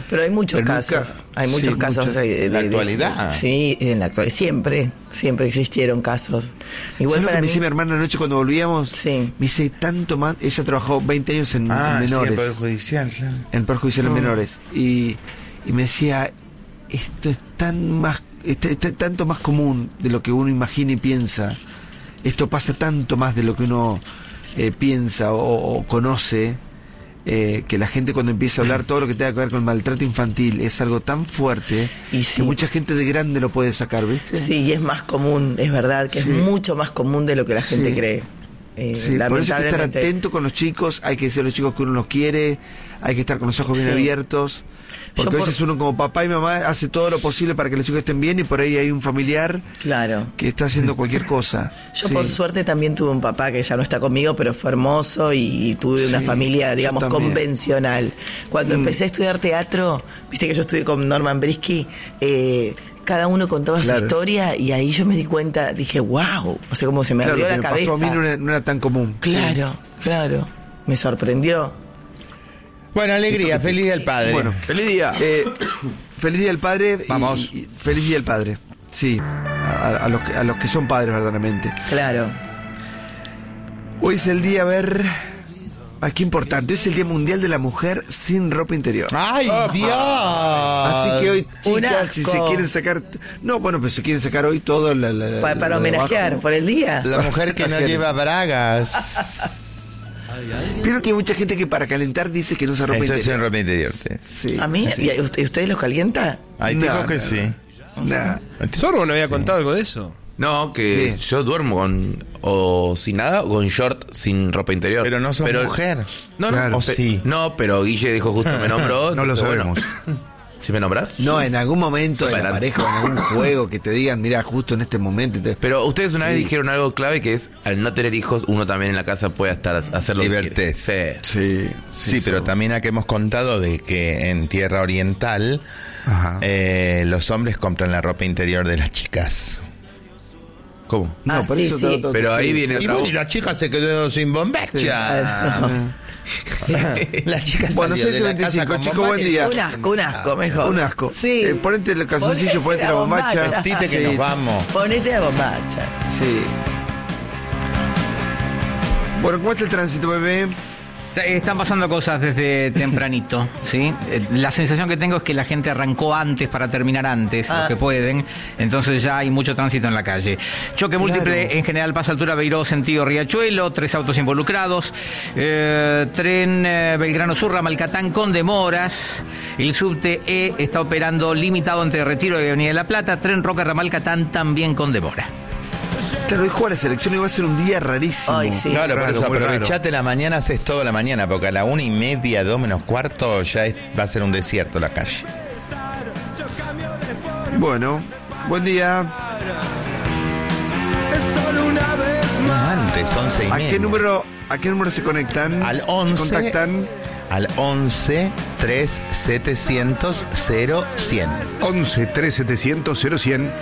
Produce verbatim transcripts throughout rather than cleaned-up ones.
Pero hay muchos Pero casos, nunca, hay muchos sí, casos mucho. de, de, ¿En la de, actualidad? de, sí, en la actualidad, siempre, siempre existieron casos. Igual ¿Sabes lo para que me mí, dice mi hermana anoche cuando volvíamos? Sí. Me dice tanto más, ella trabajó veinte años en, Ah, en sí, menores. el Poder Judicial, claro. En el Poder Judicial en Mm. menores. Y, y me decía, esto es tan más, este, este, tanto más común de lo que uno imagina y piensa. Esto pasa tanto más de lo que uno eh, piensa o, o conoce, eh, que la gente cuando empieza a hablar todo lo que tenga que ver con maltrato infantil es algo tan fuerte Y sí. que mucha gente de grande lo puede sacar, ¿viste? Sí, y es más común, es verdad que Sí. es mucho más común de lo que la Sí. gente cree. Eh, Sí, por eso hay que estar lamentablemente. atento con los chicos, hay que decir a los chicos que uno los quiere, hay que estar con los ojos bien Sí. abiertos, porque Yo a veces por- uno como papá y mamá hace todo lo posible para que los hijos estén bien y por ahí hay un familiar Claro. que está haciendo cualquier cosa. Yo Sí. por suerte también tuve un papá que ya no está conmigo, pero fue hermoso y, y tuve una Sí, familia, yo digamos, también. convencional. Cuando Mm. empecé a estudiar teatro, viste que yo estudié con Norman Brisky, eh, cada uno contaba Claro. su historia y ahí yo me di cuenta, dije, wow, o sea, como se me Claro, abrió lo que la me cabeza. pasó a mí no era, no era tan común. Claro, claro, me sorprendió. Bueno, alegría, feliz día del padre. Bueno. ¡Feliz día! Eh, feliz día del padre. y- Vamos. y- feliz día del padre. Sí, a, a los que, a los que son padres verdaderamente. Claro. Hoy es el día, a ver... Ah, qué importante. Hoy es el Día Mundial de la Mujer sin ropa interior. ¡Ay, Dios! Así que hoy, Un chicas, si asco. se quieren sacar... No, bueno, pero se quieren sacar hoy todo... La, la, la- Pa- para lo de homenajear abajo. por el día. La mujer que no Ajeno. lleva bragas. Pero que hay mucha gente que para calentar dice que no usa ropa Esto es interior. en ropa interior, sí. Sí. A mí, ¿y a usted- ustedes los calienta? Hay No, tipos que no, sí. Nah. Sorbo no había contado algo de eso. No, que ¿Qué? yo duermo con o sin nada o con short sin ropa interior. Pero no sos mujer. No, no, Claro. O pe- sí. no, pero Guille dijo justo me nombró. No lo entonces, bueno. sabemos. ¿Sí me nombrás? No, en algún momento de la Para- pareja o en algún juego que te digan, mira, justo en este momento... te- Pero ustedes una Sí. vez dijeron algo clave que es al no tener hijos uno también en la casa puede estar hacer lo que quiere. Libertés. Sí. Sí, Sí, pero so- también acá hemos contado de que en tierra oriental Ajá. eh, los hombres compran la ropa interior de las chicas. ¿Cómo? No, Ah, por sí, eso sí. todo- todo- Pero ahí sí. viene Y otra bueno, y la chica se quedó sin bombacha. La chica Bueno, salió de seis la veinticinco, casa con chico, bombacha buen y- día. Un asco, un asco, mejor. Un asco. Sí. Eh, ponete el calzoncillo, ponete la bombacha. Vestite que Sí. nos vamos. Ponete la bombacha. Sí. Bueno, ¿cómo está el tránsito, bebé? Están pasando cosas desde tempranito, ¿sí? Eh, La sensación que tengo es que la gente arrancó antes para terminar antes, Ah. los que pueden, entonces ya hay mucho tránsito en la calle. Choque múltiple en General Paz Altura Beiró, sentido Riachuelo, tres autos involucrados, eh, tren eh, Belgrano Sur, Ramalcatán con demoras, el subte E está operando limitado entre Retiro y Avenida de la Plata, tren Roca Ramalcatán también con demora. Claro, hoy juega la selección y va a ser un día rarísimo. Ay, sí. Claro, por Raro, eso muy aprovechate la mañana, haces toda la mañana, porque a la una y media, dos menos cuarto, ya es- va a ser un desierto la calle. Bueno, buen día. No, antes, once y ¿A media. qué número, a qué número se conectan? Al ¿Se once. contactan? Al once, tres, setecientos, cero, cien. once, tres, setecientos, cero, cien.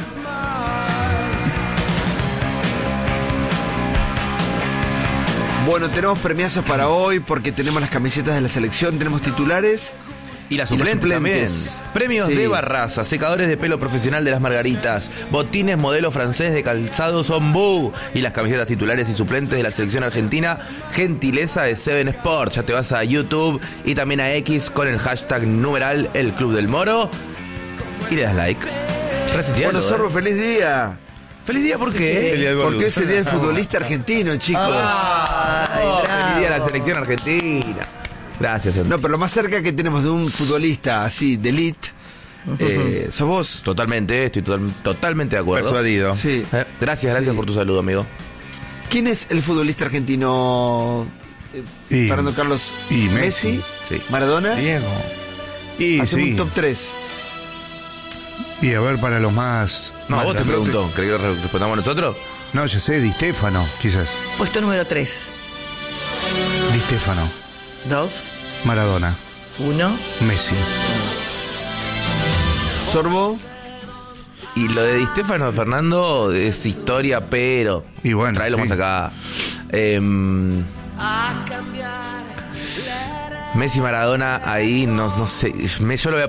Bueno, tenemos premiazos para hoy porque tenemos las camisetas de la selección, tenemos titulares. Y las Y las suplentes también. suplentes. Premios Sí. de Barraza, secadores de pelo profesional de las Margaritas, botines modelo francés de calzado Sombu y las camisetas titulares y suplentes de la selección argentina, gentileza de Seven Sports. Ya te vas a YouTube y también a X con el hashtag numeral El Club del Moro y le das like. Retuiteando, Bueno, Zorro, ¿eh? feliz día. Feliz día, ¿por qué? Feliz día del boludo. Porque es el día del futbolista argentino, chicos. Ay, Oh, bravo. feliz día a la selección argentina. Gracias, Santi. No, pero lo más cerca que tenemos de un futbolista así, de elite, eh, sos vos. Totalmente, estoy total- totalmente de acuerdo. Persuadido. Sí. Eh, Gracias, gracias Sí. por tu saludo, amigo. ¿Quién es el futbolista argentino? Eh, Y- Fernando Carlos y Messi, Messi. Sí. Maradona. Diego. Y Hacemos sí. un top tres. Y a ver, para los más. No, más vos te grandotes. preguntó. ¿Querés que re- respondamos nosotros? No, yo sé, Di Stéfano, quizás. Puesto número tres. Di Stéfano, Dos. Maradona, Uno. Messi. Sorbo. Y lo de Di Stéfano, Fernando, es historia, pero. Y bueno, Tráelo sí. más acá. Em, Messi Maradona ahí, no, no sé. Me, yo lo voy a